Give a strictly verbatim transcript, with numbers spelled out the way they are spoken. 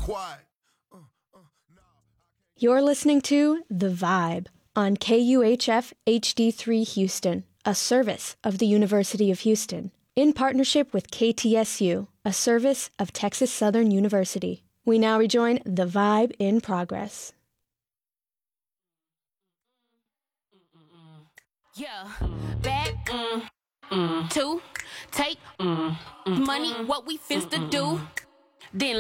quiet. You're listening to The Vibe on K U H F H D three Houston, a service of the University of Houston, in partnership with K T S U, a service of Texas Southern University. We now rejoin The Vibe in progress. Yeah, back, mm, mm, two, take, mm, mm, money, what we finna do, then